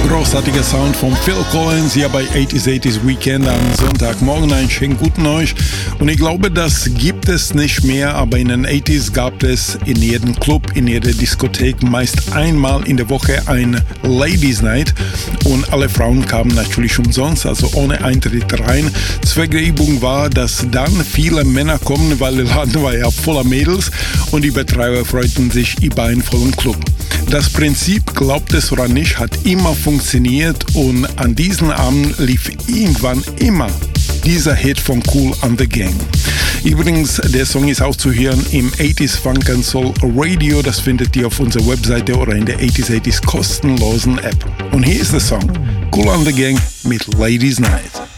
Großartiger Sound von Phil Collins hier bei 80s Weekend am Sonntagmorgen. Einen schönen guten euch. Und ich glaube, das gibt es nicht mehr, aber in den 80s gab es in jedem Club, in jeder Diskothek meist einmal in der Woche ein Ladies Night und alle Frauen kamen natürlich umsonst, also ohne Eintritt rein. Zweck der Übung war, dass dann viele Männer kommen, weil der Laden war ja voller Mädels und die Betreiber freuten sich über einen vollen Club. Das Prinzip, glaubt es oder nicht, hat immer funktioniert und an diesem Abend lief irgendwann immer dieser Hit von Kool and the Gang. Übrigens, der Song ist auch zu hören im 80s Funk and Soul Radio. Das findet ihr auf unserer Webseite oder in der 80s kostenlosen App. Und hier ist der Song Kool and the Gang mit Ladies Night.